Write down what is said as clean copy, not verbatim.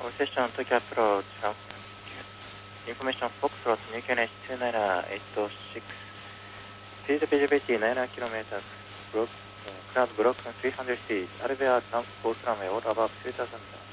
All session Tokyo approach. Information Foxtrot, New KNH 29886. Speed visibility 9 kilometers. Cloud block 300 feet. Alvear transport runway all above 3000.